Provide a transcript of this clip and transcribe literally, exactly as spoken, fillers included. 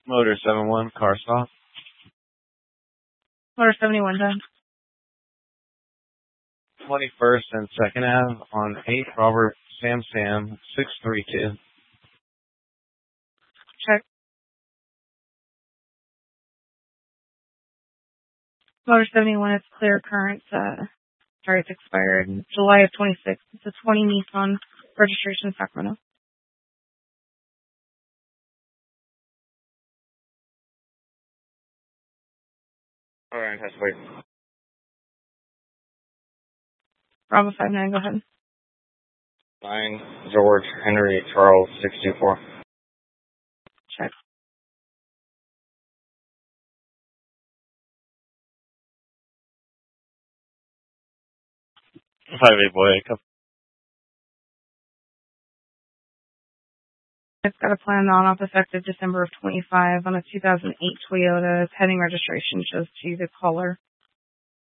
Motor seven one, car stop. Motor seventy-one done. twenty-first and second Ave on eight Robert Sam Sam six three two. Check. Motor seventy-one, it's clear current. Uh, sorry, it's expired in July of twenty-six. It's a twenty Nissan registration, Sacramento. All right, that's wait. Bravo five nine, go ahead. Nine George Henry Charles six two four. Check. Five eight boy, come. It's got a plan on-off effective December of twenty-five on a two thousand eight Toyota. Its heading registration shows to the caller.